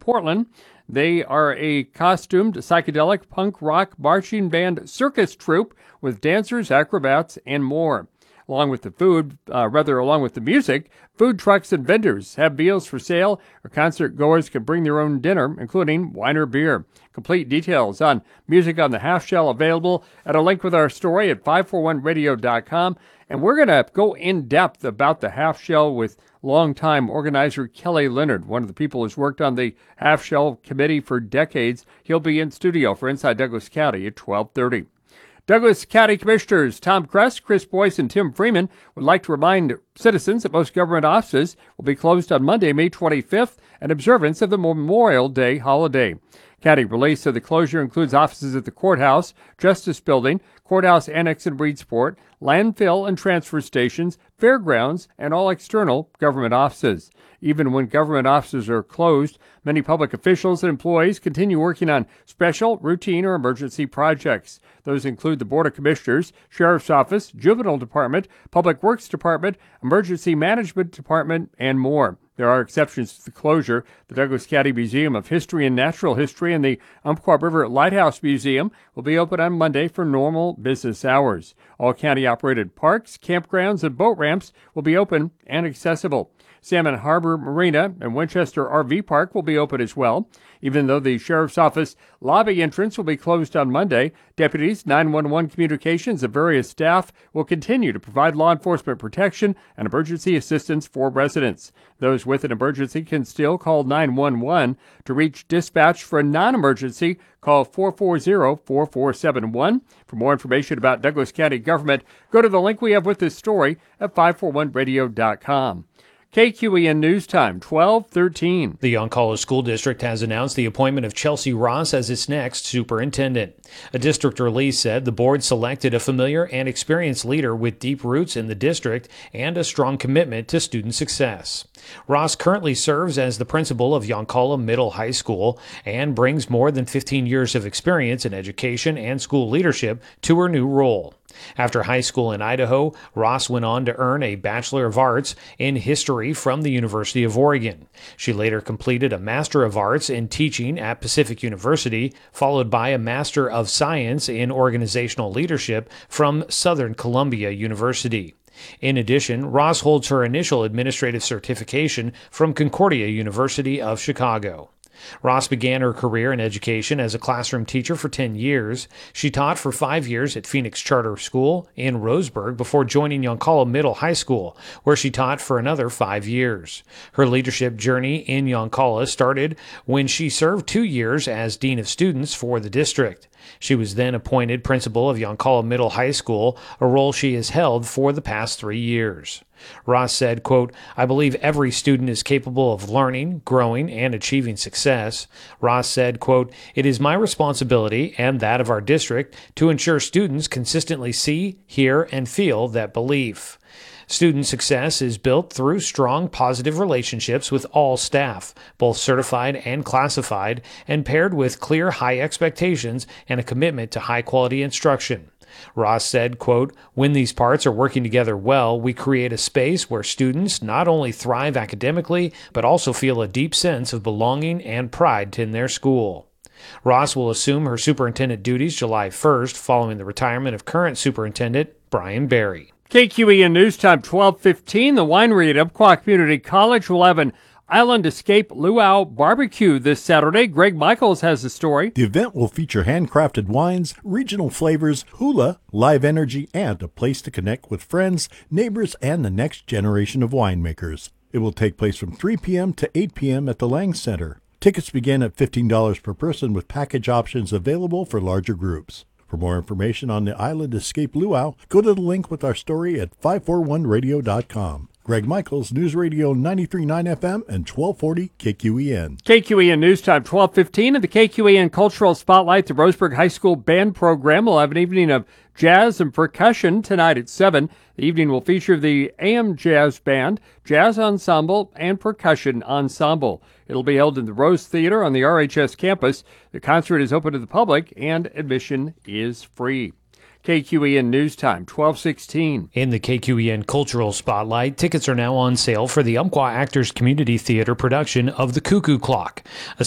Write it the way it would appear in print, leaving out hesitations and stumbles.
Portland. They are a costumed psychedelic punk rock marching band circus troupe with dancers, acrobats, and more. Along with the music, food trucks and vendors have meals for sale, or concert goers can bring their own dinner, including wine or beer. Complete details on Music on the Half Shell available at a link with our story at 541radio.com. And we're going to go in depth about the Half Shell with longtime organizer Kelly Leonard, one of the people who's worked on the Half Shell Committee for decades. He'll be in studio for Inside Douglas County at 12:30. Douglas County Commissioners Tom Kress, Chris Boyce, and Tim Freeman would like to remind citizens that most government offices will be closed on Monday, May 25th, in observance of the Memorial Day holiday. County release of the closure includes offices at the Courthouse, Justice Building, Courthouse Annex in Breedsport, landfill and transfer stations, fairgrounds, and all external government offices. Even when government offices are closed, many public officials and employees continue working on special, routine, or emergency projects. Those include the Board of Commissioners, Sheriff's Office, Juvenile Department, Public Works Department, Emergency Management Department, and more. There are exceptions to the closure. The Douglas County Museum of History and Natural History and the Umpqua River Lighthouse Museum will be open on Monday for normal business hours. All county-operated parks, campgrounds, and boat ramps will be open and accessible. Salmon Harbor Marina and Winchester RV Park will be open as well. Even though the Sheriff's Office lobby entrance will be closed on Monday, deputies, 911 communications, and various staff will continue to provide law enforcement protection and emergency assistance for residents. Those with an emergency can still call 911. To reach dispatch for a non-emergency, call 440-4471. For more information about Douglas County government, go to the link we have with this story at 541radio.com. KQEN News Time, 12:13. The Yoncalla School District has announced the appointment of Chelsea Ross as its next superintendent. A district release said the board selected a familiar and experienced leader with deep roots in the district and a strong commitment to student success. Ross currently serves as the principal of Yoncalla Middle High School and brings more than 15 years of experience in education and school leadership to her new role. After high school in Idaho, Ross went on to earn a Bachelor of Arts in History from the University of Oregon. She later completed a Master of Arts in Teaching at Pacific University, followed by a Master of Science in Organizational Leadership from Southern Columbia University. In addition, Ross holds her initial administrative certification from Concordia University of Chicago. Ross began her career in education as a classroom teacher for 10 years. She taught for 5 years at Phoenix Charter School in Roseburg before joining Yoncalla Middle High School, where she taught for another 5 years. Her leadership journey in Yoncalla started when she served 2 years as Dean of Students for the district. She was then appointed principal of Yoncalla Middle High School, a role she has held for the past 3 years. Ross said, quote, "I believe every student is capable of learning, growing, and achieving success." Ross said, quote, "It is my responsibility and that of our district to ensure students consistently see, hear, and feel that belief. Student success is built through strong, positive relationships with all staff, both certified and classified, and paired with clear, high expectations and a commitment to high-quality instruction." Ross said, quote, "When these parts are working together well, we create a space where students not only thrive academically, but also feel a deep sense of belonging and pride in their school." Ross will assume her superintendent duties July 1st, following the retirement of current superintendent Brian Berry. KQEN News Time, 12:15. The winery at Umpqua Community College will have an Island Escape Luau Barbecue this Saturday. Greg Michaels has the story. The event will feature handcrafted wines, regional flavors, hula, live energy, and a place to connect with friends, neighbors, and the next generation of winemakers. It will take place from 3 p.m. to 8 p.m. at the Lang Center. Tickets begin at $15 per person with package options available for larger groups. For more information on the Island Escape Luau, go to the link with our story at 541radio.com. Greg Michaels, News Radio 93.9 FM and 1240 KQEN. KQEN News Time, 12:15. And the KQEN Cultural Spotlight, the Roseburg High School Band Program, will have an evening of jazz and percussion tonight at 7. The evening will feature the AM Jazz Band, Jazz Ensemble, and Percussion Ensemble. It'll be held in the Rose Theater on the RHS campus. The concert is open to the public, and admission is free. KQEN News Time, 12:16. In the KQEN Cultural Spotlight, tickets are now on sale for the Umpqua Actors Community Theater production of The Cuckoo Clock, a